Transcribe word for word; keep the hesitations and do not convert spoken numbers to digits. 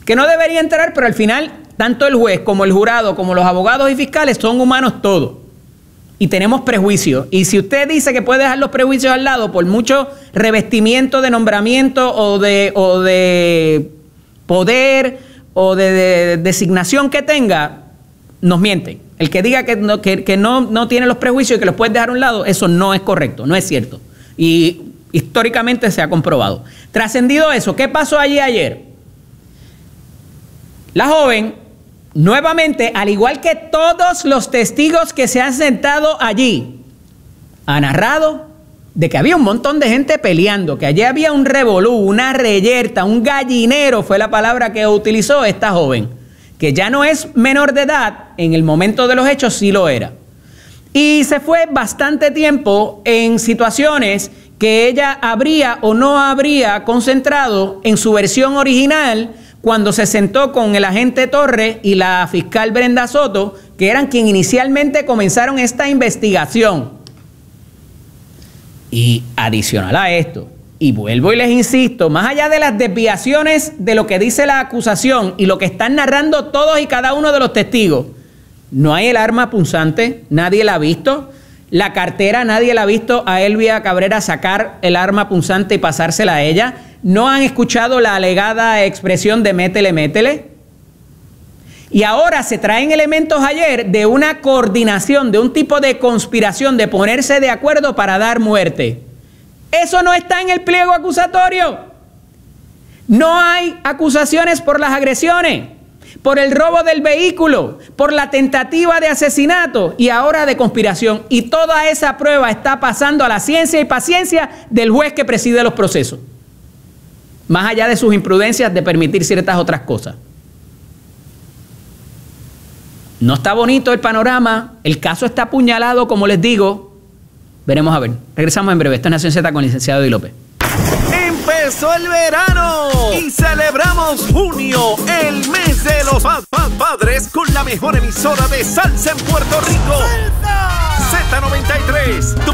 que no debería entrar, pero al final tanto el juez como el jurado, como los abogados y fiscales son humanos todos. Y tenemos prejuicios. Y si usted dice que puede dejar los prejuicios al lado por mucho revestimiento de nombramiento o de, o de poder o de, de designación que tenga, nos miente. El que diga que, no, que, que no, no tiene los prejuicios y que los puede dejar a un lado, eso no es correcto, no es cierto. Y históricamente se ha comprobado. Trascendido eso, ¿qué pasó allí ayer? La joven, nuevamente, al igual que todos los testigos que se han sentado allí, ha narrado de que había un montón de gente peleando, que allí había un revolú, una reyerta, un gallinero, fue la palabra que utilizó esta joven, que ya no es menor de edad, en el momento de los hechos sí lo era. Y se fue bastante tiempo en situaciones que ella habría o no habría concentrado en su versión original cuando se sentó con el agente Torres y la fiscal Brenda Soto, que eran quienes inicialmente comenzaron esta investigación. Y adicional a esto, y vuelvo y les insisto, más allá de las desviaciones de lo que dice la acusación y lo que están narrando todos y cada uno de los testigos, no hay el arma punzante, nadie la ha visto. La cartera, nadie la ha visto a Elvia Cabrera sacar el arma punzante y pasársela a ella. No han escuchado la alegada expresión de métele, métele. Y ahora se traen elementos ayer de una coordinación, de un tipo de conspiración, de ponerse de acuerdo para dar muerte. Eso no está en el pliego acusatorio. No hay acusaciones por las agresiones, por el robo del vehículo, por la tentativa de asesinato y ahora de conspiración. Y toda esa prueba está pasando a la ciencia y paciencia del juez que preside los procesos. Más allá de sus imprudencias de permitir ciertas otras cosas. No está bonito el panorama, el caso está apuñalado, como les digo. Veremos a ver. Regresamos en breve. Esto es Nación Z con el licenciado Eddie López. Empezó el verano y celebramos junio, el mes de los pa pa padres, con la mejor emisora de salsa en Puerto Rico. ¡Salsa! Z noventa y tres, tu